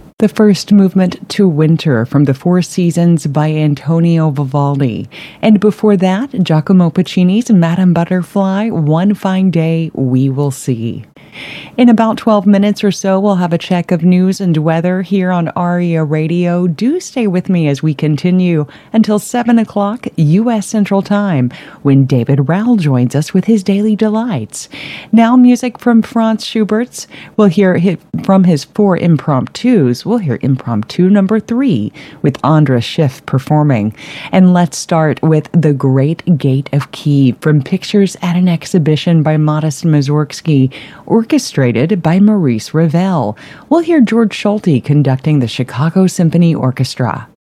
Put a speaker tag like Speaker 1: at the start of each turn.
Speaker 1: The first movement to Winter from the Four Seasons by Antonio Vivaldi. And before that, Giacomo Puccini's Madame Butterfly, One Fine Day We Will See. In about 12 minutes or so, we'll have a check of news and weather here on ARIA Radio. Do stay with me as we continue until 7 o'clock U.S. Central Time, when David Rowell joins us with his Daily Delights. Now, music from Franz Schubert. We'll hear from his 4 impromptus. We'll hear impromptu number 3 with Andras Schiff performing. And let's start with The Great Gate of Kiev from Pictures at an Exhibition by Modest Mussorgsky, orchestrated by Maurice Ravel. We'll hear George Solti conducting the Chicago Symphony Orchestra.